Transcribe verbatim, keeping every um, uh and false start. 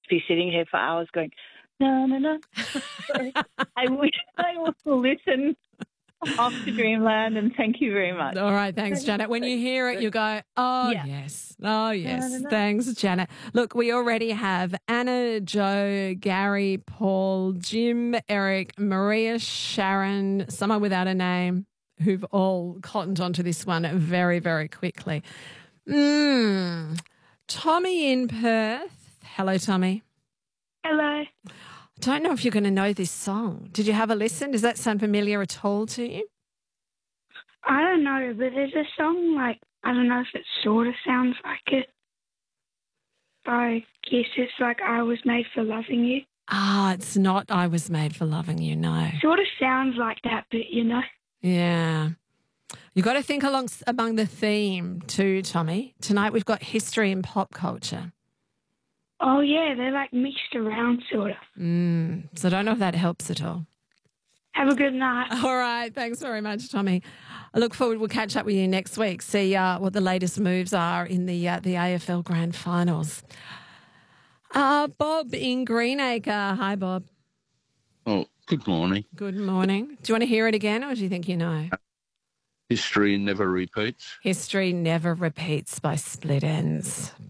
be sitting here for hours going, no, no, no. I wish I will listen off to Dreamland, and thank you very much. All right, thanks, Janet. When you hear it, you go, oh, Yeah. yes. Oh, yes. No, no, no. Thanks, Janet. Look, we already have Anna, Joe, Gary, Paul, Jim, Eric, Maria, Sharon, someone without a name, who've all cottoned onto this one very, very quickly. Mm. Tommy in Perth. Hello, Tommy. Hello. I don't know if you're going to know this song. Did you have a listen? Does that sound familiar at all to you? I don't know, but there's a song like, I don't know if it sort of sounds like it. I guess it's like I Was Made for Loving You. Ah, it's not I Was Made for Loving You, no. Sort of sounds like that, but you know. Yeah. You've got to think along among the theme too, Tommy. Tonight we've got history and pop culture. Oh, yeah, they're like mixed around sort of. Mm, so I don't know if that helps at all. Have a good night. All right. Thanks very much, Tommy. I look forward. We'll catch up with you next week, see uh, what the latest moves are in the uh, the A F L Grand Finals. Uh, Bob in Greenacre. Hi, Bob. Oh, good morning. Good morning. Do you want to hear it again, or do you think you know? History never repeats. History Never Repeats by Split Ends.